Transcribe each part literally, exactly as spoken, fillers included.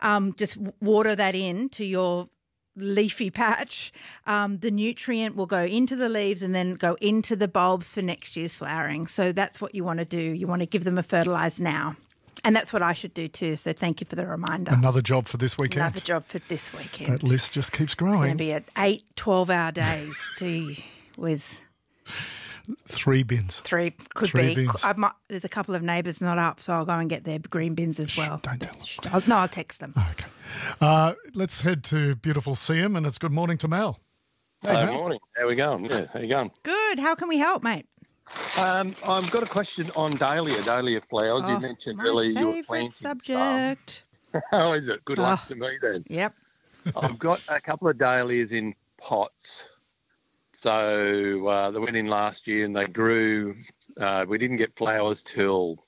um, just w- water that in to your leafy patch. Um, the nutrient will go into the leaves and then go into the bulbs for next year's flowering. So that's what you want to do. You want to give them a fertilise now. And that's what I should do too. So thank you for the reminder. Another job for this weekend. Another job for this weekend. That list just keeps growing. It's going to be at eight twelve-hour days. Gee whiz. Three bins. Three could Three be. bins. I might, there's a couple of neighbours not up, so I'll go and get their green bins as well. Shh, don't tell them. Shh, I'll, no, I'll text them. Okay. Uh, let's head to beautiful Seaham, and it's good morning to Mel. Hey, Good Mel. morning. How we going? Yeah, how you going? Good. How can we help, mate? Um, I've got a question on dahlia, dahlia flowers. you Oh, mentioned my earlier you were favourite planting subject. some. How is it? Good luck Oh. to me then. Yep. I've got a couple of dahlias in pots. So uh, they went in last year and they grew. Uh, we didn't get flowers till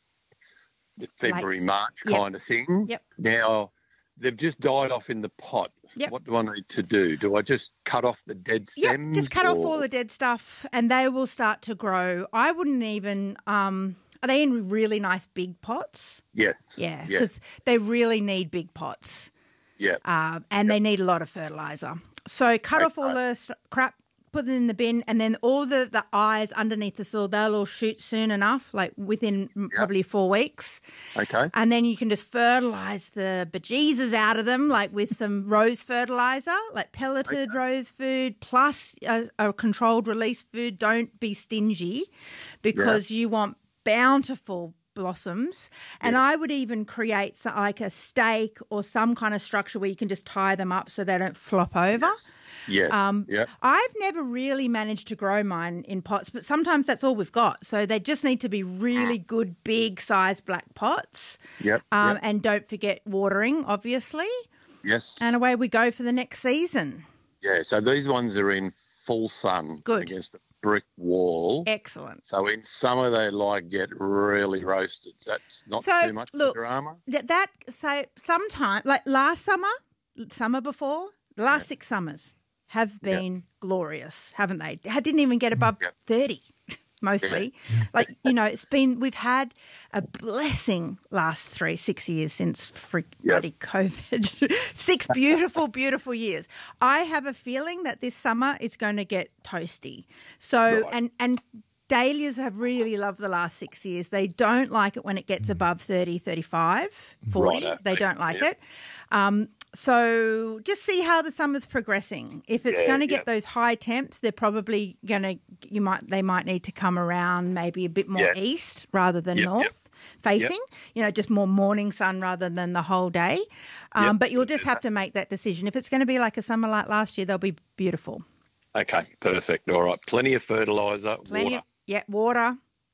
February, Late. March Yep. kind of thing. Yep. Now, they've just died off in the pot. Yep. What do I need to do? Do I just cut off the dead Yep, stems? just cut off or- all the dead stuff and they will start to grow. I wouldn't even um are they in really nice big pots? Yes. Yeah, Yes. because they really need big pots. Yeah. Um, and they need a lot of fertilizer. So cut off all Okay. the st- crap, put it in the bin, and then all the, the eyes underneath the soil, they'll all shoot soon enough, like within m probably four weeks. Okay. And then you can just fertilise the bejesus out of them, like with some rose fertiliser, like pelleted rose food, plus a, a controlled release food. Don't be stingy because you want bountiful blossoms. And I would even create so, like a stake or some kind of structure where you can just tie them up so they don't flop over. Yes. Yes. Um, yeah. I've never really managed to grow mine in pots, but sometimes that's all we've got. So they just need to be really good, big size black pots. Yep. Um, yep. And don't forget watering, obviously. Yes. And away we go for the next season. Yeah. So these ones are in full sun Good. against a brick wall. Excellent. So in summer they like get really roasted. That's not So, too much look, drama. That, that so sometime, like last summer, summer before, the last six summers have been glorious, haven't they? I didn't even get above Yep. thirty. Mostly, like, you know, it's been, we've had a blessing last three, six years since freak Yep. bloody COVID. Six beautiful, beautiful years. I have a feeling that this summer is going to get toasty. So, Right. and, and dahlias have really loved the last six years. They don't like it when it gets above thirty, thirty-five, forty. Righto. They don't like Yep. it. Um, so just see how the summer's progressing. If it's Yeah, going to get yep. those high temps, they're probably going to, you might, they might need to come around maybe a bit more Yeah. east rather than Yep, north yep. facing, you know, just more morning sun rather than the whole day. Um, Yep. But you'll just have to make that decision. If it's going to be like a summer like last year, they'll be beautiful. Okay. Perfect. All right. Plenty of fertiliser. Plenty water. of, yeah, water.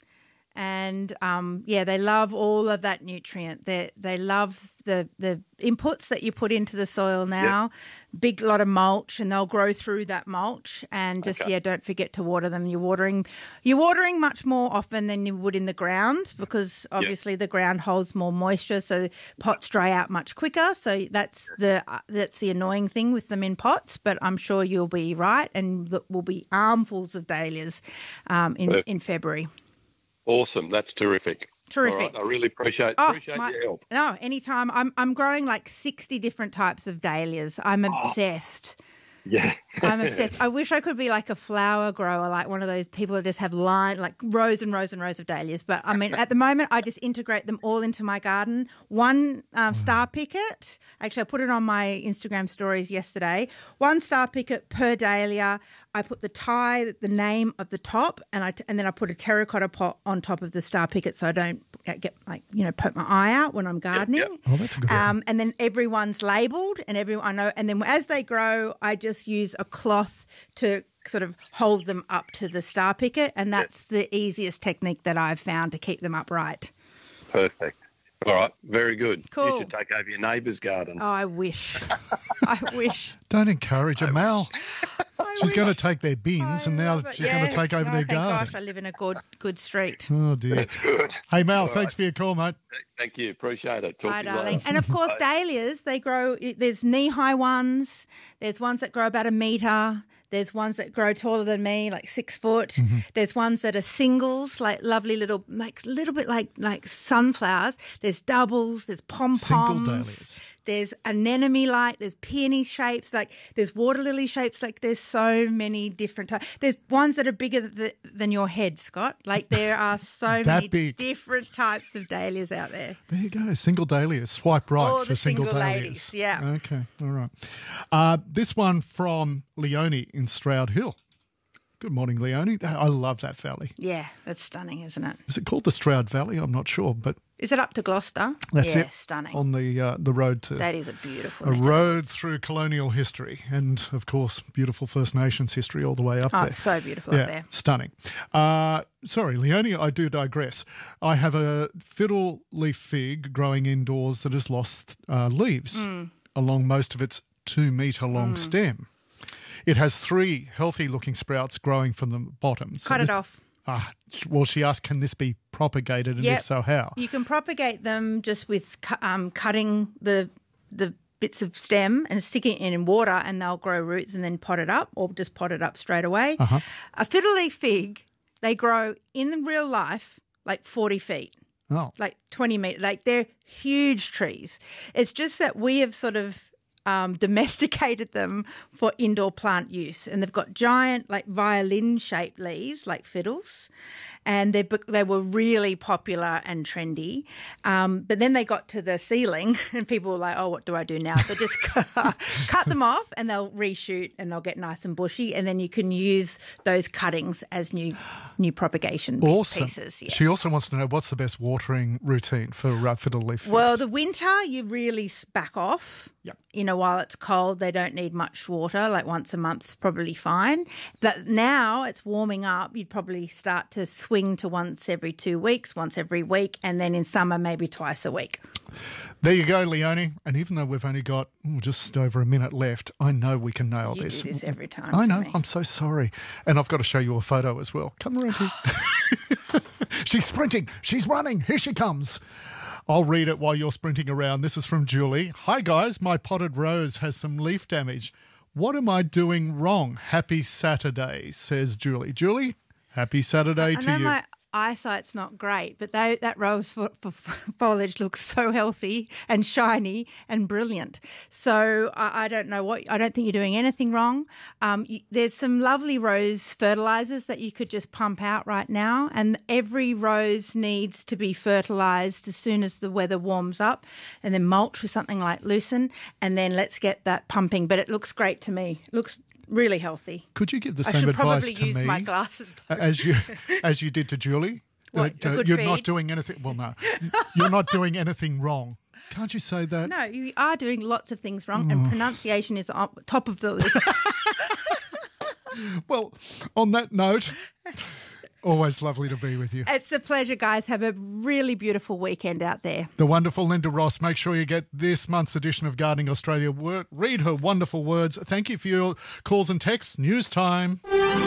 And, um, yeah, they love all of that nutrient. They they love the, the inputs that you put into the soil now, big lot of mulch, and they'll grow through that mulch. And just, Okay. yeah, don't forget to water them. You're watering you're watering much more often than you would in the ground because obviously the ground holds more moisture, so pots dry out much quicker. So that's the uh, that's the annoying thing with them in pots, but I'm sure you'll be right, and there will be armfuls of dahlias um, in, Perfect. in February. Awesome. That's terrific. Terrific. All right. I really appreciate Oh, appreciate my- your help. No, anytime. I'm I'm growing like sixty different types of dahlias. I'm obsessed. Yeah. I'm obsessed. I wish I could be like a flower grower, like one of those people that just have line, like rows and rows and rows of dahlias. But I mean, at the moment, I just integrate them all into my garden. One um, star picket. Actually, I put it on my Instagram stories yesterday. One star picket per dahlia. I put the tie, the name of the top, and I and then I put a terracotta pot on top of the star picket, so I don't get, get like you know poke my eye out when I'm gardening. yep. Oh, that's a good one. Um, and then everyone's labelled, and everyone I know. And then as they grow, I just use a cloth to sort of hold them up to the star picket, and that's the easiest technique that I've found to keep them upright. Perfect. All right. Very good. Cool. You should take over your neighbour's gardens. Oh, I wish. I wish. Don't encourage her, Mel. I She's wish. going to take their bins and now Oh, but she's going yes. to take over No, their thank gardens. gosh, I live in a good good street. Oh, dear. That's good. Hey, Mel, All thanks right. for your call, mate. Thank you. Appreciate it. Talk Hi, to you darling. later. And of course, Bye. dahlias, they grow, there's knee-high ones, there's ones that grow about a metre, there's ones that grow taller than me, like six foot. Mm-hmm. There's ones that are singles, like lovely little, like a little bit like like sunflowers. There's doubles, there's Single pom-poms. dahlias. there's anemone light, there's peony shapes, like there's water lily shapes, like there's so many different types. There's ones that are bigger th- than your head, Scott. Like there are so many big. different types of dahlias out there. There you go. Single dahlias. Swipe right All for the single, single dahlias. ladies, yeah. Okay, all right. Uh, this one from Leonie in Stroud Hill. Good morning, Leonie. I love that valley. Yeah, that's stunning, isn't it? Is it called the Stroud Valley? I'm not sure, but Is it up to Gloucester? that's yeah, it. stunning. On the uh, the road to That is a beautiful a neck of the road woods. through colonial history, and of course, beautiful First Nations history all the way up Oh, there. it's so beautiful yeah, up there. stunning. Uh, sorry, Leonie, I do digress. I have a fiddle leaf fig growing indoors that has lost uh, leaves Mm. along most of its two metre long stem. It has three healthy-looking sprouts growing from the bottom. So Cut this- it off. Ah, well, she asked, can this be propagated, and Yep. if so, how? You can propagate them just with cu- um, cutting the the bits of stem and sticking it in water, and they'll grow roots and then pot it up, or just pot it up straight away. Uh-huh. A fiddle leaf fig, they grow in real life like forty feet. Oh, Like twenty metres, like they're huge trees. It's just that we have sort of um, domesticated them for indoor plant use, and they've got giant, like violin-shaped leaves, like fiddles, and they they were really popular and trendy. Um, but then they got to the ceiling, and people were like, "Oh, what do I do now?" So just cut them off, and they'll reshoot, and they'll get nice and bushy, and then you can use those cuttings as new new propagation awesome. pieces. Yeah. She also wants to know what's the best watering routine for uh, fiddle leaf figs. Well, the winter, you really s- back off. Yep. You know, while it's cold, they don't need much water, like once a month's probably fine. But now it's warming up, you'd probably start to swing to once every two weeks, once every week, and then in summer, maybe twice a week. There you go, Leonie. And even though we've only got ooh, just over a minute left, I know we can nail You this. do this every time. I to know. me. I'm so sorry. And I've got to show you a photo as well. Come around here. She's sprinting. She's running. Here she comes. I'll read it while you're sprinting around. This is from Julie. Hi, guys. My potted rose has some leaf damage. What am I doing wrong? Happy Saturday, says Julie. Julie, happy Saturday I to know you. my eyesight's not great, but they, that rose fo- fo- foliage looks so healthy and shiny and brilliant. So I, I don't know what, I don't think you're doing anything wrong. Um, you, there's some lovely rose fertilizers that you could just pump out right now, and every rose needs to be fertilized as soon as the weather warms up, and then mulch with something like Lucerne, and then let's get that pumping. But it looks great to me. It looks really healthy. Could you give the I same should advice probably to use me my glasses. as you as you did to Julie? What, That, a uh, good you're feed? not doing anything. Well, no, you're not doing anything wrong. Can't you say that? No, you are doing lots of things wrong, Mm. and pronunciation is on top of the list. Well, on that note, always lovely to be with you. It's a pleasure, guys. Have a really beautiful weekend out there. The wonderful Linda Ross. Make sure you get this month's edition of Gardening Australia. Word, read her wonderful words. Thank you for your calls and texts. News time.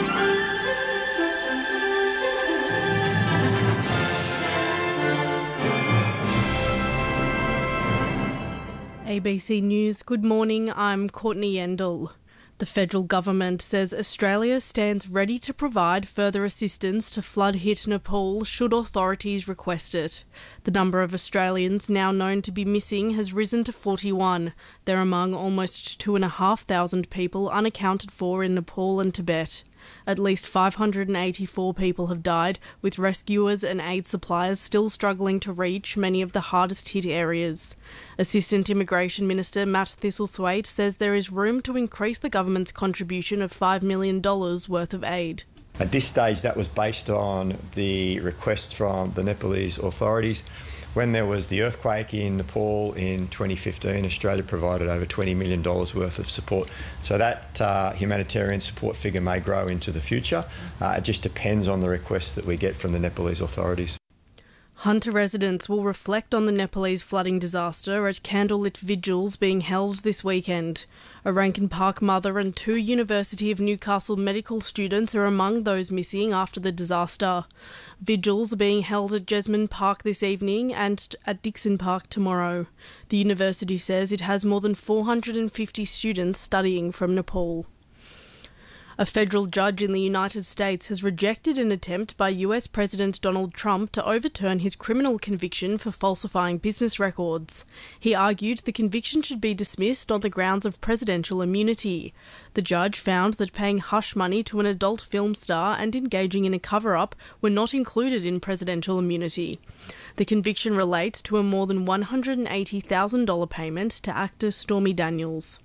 A B C News, good morning, I'm Courtney Yendall. The federal government says Australia stands ready to provide further assistance to flood-hit Nepal should authorities request it. The number of Australians now known to be missing has risen to forty-one. They're among almost two and a half thousand people unaccounted for in Nepal and Tibet. At least five hundred eighty-four people have died, with rescuers and aid suppliers still struggling to reach many of the hardest hit areas. Assistant Immigration Minister Matt Thistlethwaite says there is room to increase the government's contribution of five million dollars worth of aid. At this stage, that was based on the request from the Nepalese authorities. When there was the earthquake in Nepal in twenty fifteen, Australia provided over twenty million dollars worth of support. So that uh, humanitarian support figure may grow into the future. Uh, it just depends on the requests that we get from the Nepalese authorities. Hunter residents will reflect on the Nepalese flooding disaster at candlelit vigils being held this weekend. A Rankin Park mother and two University of Newcastle medical students are among those missing after the disaster. Vigils are being held at Jesmond Park this evening and at Dixon Park tomorrow. The university says it has more than four hundred fifty students studying from Nepal. A federal judge in the United States has rejected an attempt by U S President Donald Trump to overturn his criminal conviction for falsifying business records. He argued the conviction should be dismissed on the grounds of presidential immunity. The judge found that paying hush money to an adult film star and engaging in a cover-up were not included in presidential immunity. The conviction relates to a more than one hundred eighty thousand dollars payment to actor Stormy Daniels.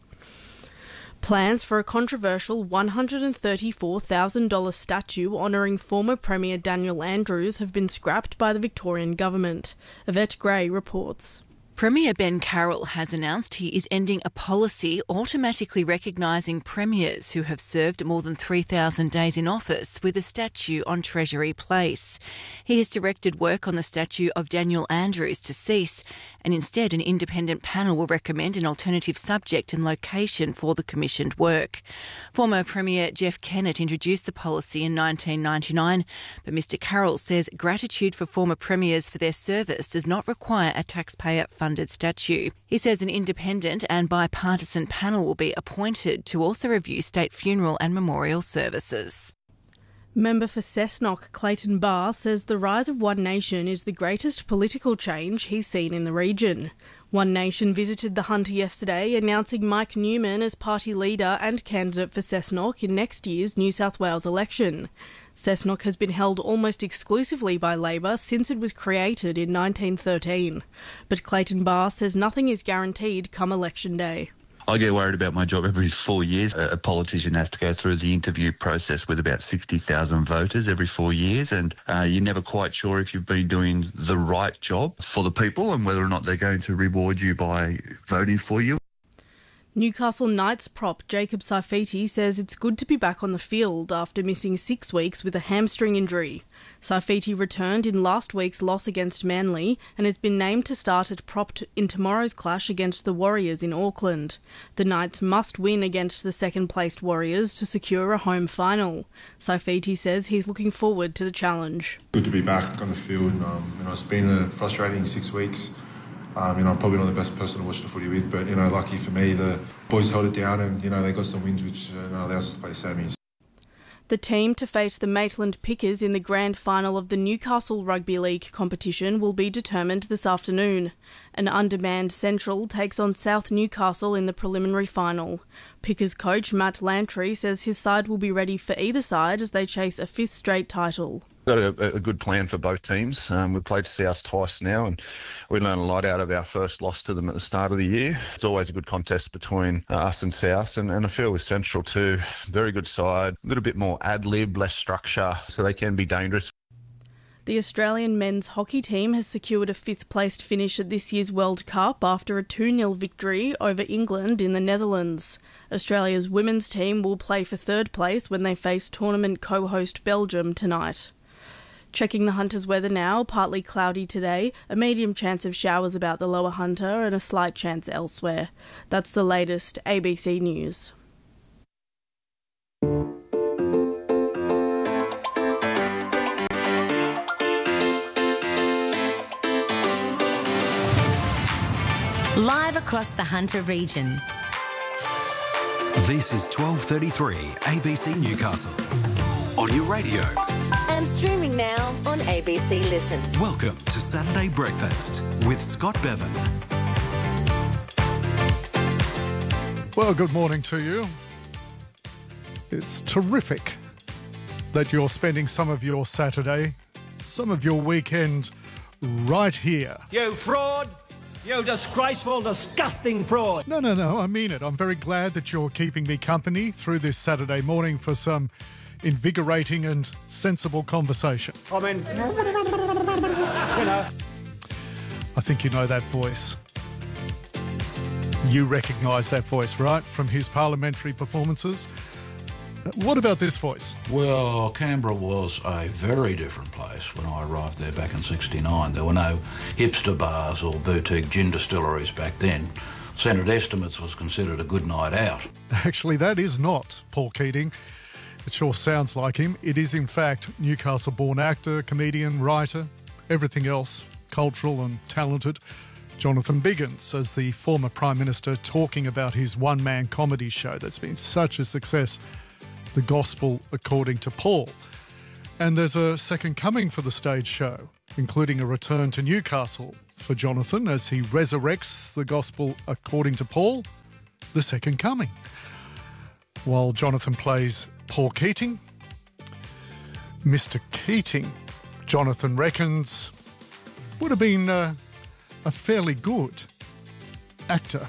Plans for a controversial one hundred thirty-four thousand dollars statue honouring former Premier Daniel Andrews have been scrapped by the Victorian government. Yvette Gray reports. Premier Ben Carroll has announced he is ending a policy automatically recognising premiers who have served more than three thousand days in office with a statue on Treasury Place. He has directed work on the statue of Daniel Andrews to cease, and instead an independent panel will recommend an alternative subject and location for the commissioned work. Former Premier Jeff Kennett introduced the policy in nineteen ninety-nine, but Mr Carroll says gratitude for former premiers for their service does not require a taxpayer funded statue. He says an independent and bipartisan panel will be appointed to also review state funeral and memorial services. Member for Cessnock, Clayton Barr, says the rise of One Nation is the greatest political change he's seen in the region. One Nation visited the Hunter yesterday, announcing Mike Newman as party leader and candidate for Cessnock in next year's New South Wales election. Cessnock has been held almost exclusively by Labor since it was created in nineteen thirteen. But Clayton Barr says nothing is guaranteed come election day. I get worried about my job every four years. A politician has to go through the interview process with about sixty thousand voters every four years, and uh, you're never quite sure if you've been doing the right job for the people and whether or not they're going to reward you by voting for you. Newcastle Knights prop Jacob Saifiti says it's good to be back on the field after missing six weeks with a hamstring injury. Saifiti returned in last week's loss against Manly and has been named to start at prop in tomorrow's clash against the Warriors in Auckland. The Knights must win against the second-placed Warriors to secure a home final. Saifiti says he's looking forward to the challenge. Good to be back on the field. Um, you know, it's been a frustrating six weeks. Um, you know, I'm probably not the best person to watch the footy with, but, you know, lucky for me, the boys held it down and, you know, they got some wins which uh, allows us to play semis. The team to face the Maitland Pickers in the grand final of the Newcastle Rugby League competition will be determined this afternoon. An undermanned Central takes on South Newcastle in the preliminary final. Pickers coach Matt Lantry says his side will be ready for either side as they chase a fifth straight title. We've got a, a good plan for both teams. Um, we've played South twice now and we learned a lot out of our first loss to them at the start of the year. It's always a good contest between uh, us and South, and, and I feel with Central too. Very good side, a little bit more ad-lib, less structure, so they can be dangerous. The Australian men's hockey team has secured a fifth-placed finish at this year's World Cup after a two nil victory over England in the Netherlands. Australia's women's team will play for third place when they face tournament co-host Belgium tonight. Checking the Hunter's weather now, partly cloudy today, a medium chance of showers about the lower Hunter and a slight chance elsewhere. That's the latest A B C News. Live across the Hunter region. This is twelve thirty-three A B C Newcastle. On your radio. And streaming now on A B C Listen. Welcome to Saturday Breakfast with Scott Bevan. Well, good morning to you. It's terrific that you're spending some of your Saturday, some of your weekend right here. You fraud! You disgraceful, disgusting fraud! No, no, no, I mean it. I'm very glad that you're keeping me company through this Saturday morning for some invigorating and sensible conversation. I mean, you know. I think you know that voice. You recognise that voice, right, from his parliamentary performances? What about this voice? Well, Canberra was a very different place when I arrived there back in sixty-nine. There were no hipster bars or boutique gin distilleries back then. Senate Estimates was considered a good night out. Actually, that is not Paul Keating. It sure sounds like him. It is, in fact, Newcastle-born actor, comedian, writer, everything else, cultural and talented, Jonathan Biggins, as the former Prime Minister talking about his one-man comedy show that's been such a success The Gospel According to Paul. And there's a second coming for the stage show, including a return to Newcastle for Jonathan as he resurrects the Gospel According to Paul, The Second Coming. While Jonathan plays Paul Keating, Mister Keating, Jonathan reckons, would have been uh, a fairly good actor.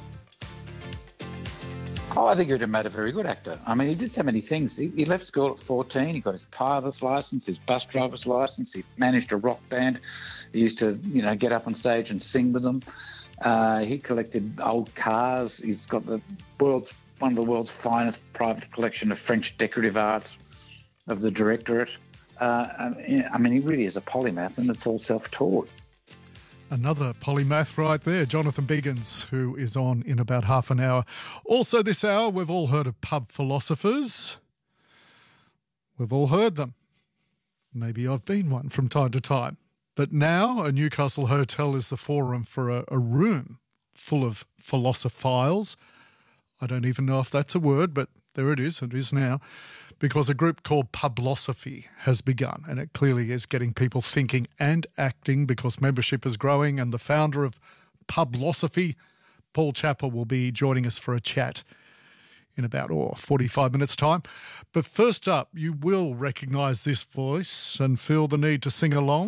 Oh, I think he would have made a very good actor. I mean, he did so many things. He, he left school at fourteen. He got his pilot's license, his bus driver's license. He managed a rock band. He used to, you know, get up on stage and sing with them. Uh, he collected old cars. He's got the world's one of the world's finest private collection of French decorative arts of the Directorate. Uh, I mean, he really is a polymath, and it's all self-taught. Another polymath right there, Jonathan Biggins, who is on in about half an hour. Also this hour, we've all heard of pub philosophers. We've all heard them. Maybe I've been one from time to time. But now a Newcastle hotel is the forum for a, a room full of philosophiles. I don't even know if that's a word, but there it is, it is now. Because a group called Publosophy has begun, and it clearly is getting people thinking and acting because membership is growing, and the founder of Publosophy, Paul Chapper, will be joining us for a chat in about oh, forty-five minutes' time. But first up, you will recognise this voice and feel the need to sing along.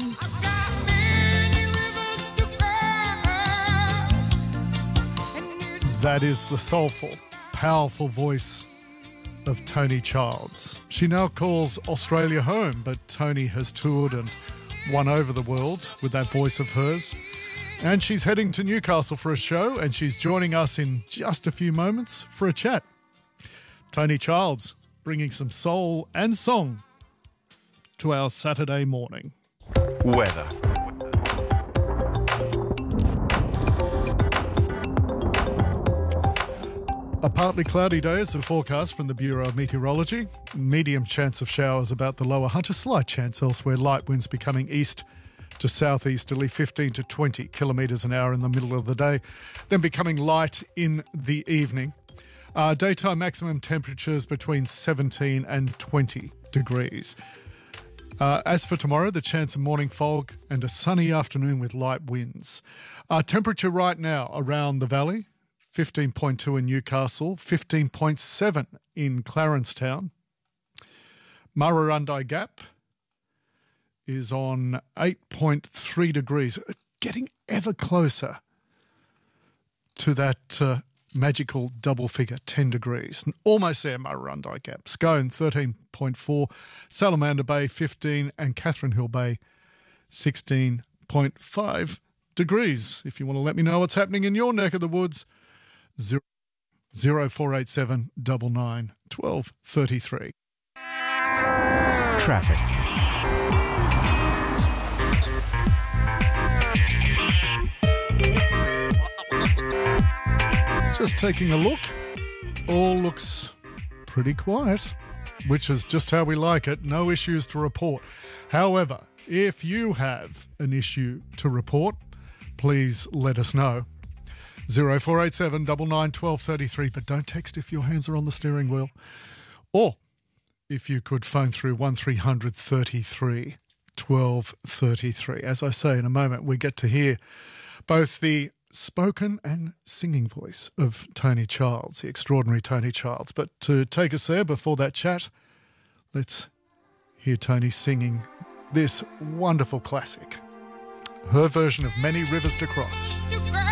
That is the soulful, powerful voice of Toni Childs. She now calls Australia home, but Toni has toured and won over the world with that voice of hers. And she's heading to Newcastle for a show, and she's joining us in just a few moments for a chat. Toni Childs, bringing some soul and song to our Saturday morning. Weather. A partly cloudy day is the forecast from the Bureau of Meteorology. Medium chance of showers about the lower Hunter. Slight chance elsewhere. Light winds becoming east to southeasterly, fifteen to twenty kilometres an hour in the middle of the day. Then becoming light in the evening. Uh, daytime maximum temperatures between seventeen and twenty degrees. Uh, as for tomorrow, the chance of morning fog and a sunny afternoon with light winds. Uh, temperature right now around the valley. fifteen point two in Newcastle, fifteen point seven in Clarencetown. Murrurundi Gap is on eight point three degrees, getting ever closer to that uh, magical double figure, ten degrees. Almost there, Murrurundi Gap. Scone, thirteen point four, Salamander Bay, fifteen, and Catherine Hill Bay, sixteen point five degrees. If you want to let me know what's happening in your neck of the woods, Zero, zero four eight seven nine nine twelve thirty three. Traffic. Just taking a look. All looks pretty quiet, which is just how we like it. No issues to report. However, if you have an issue to report, please let us know. zero four eight seven nine nine one two three three, but don't text if your hands are on the steering wheel. Or if you could phone through one three hundred thirty-three twelve thirty-three. As I say, in a moment we get to hear both the spoken and singing voice of Toni Childs, the extraordinary Toni Childs. But to take us there before that chat, let's hear Toni singing this wonderful classic, her version of Many Rivers to Cross.